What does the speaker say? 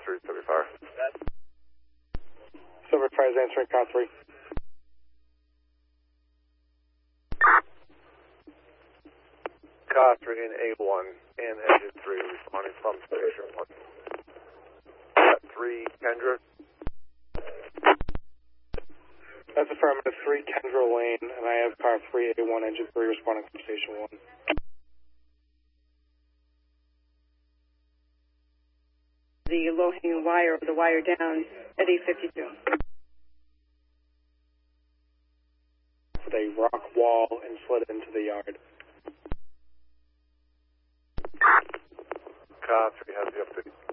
through Silver Fire. Silver Fire is answering car 3. Car 3 and A1 and engine 3 responding from station 1. Cat 3, Kendra. That's affirmative. 3 Kendra Lane, and I have car 3, A1, engine 3 responding from station 1. The low-hanging wire, the wire down at 852. With a rock wall and slid into the yard. Car 3 has the update.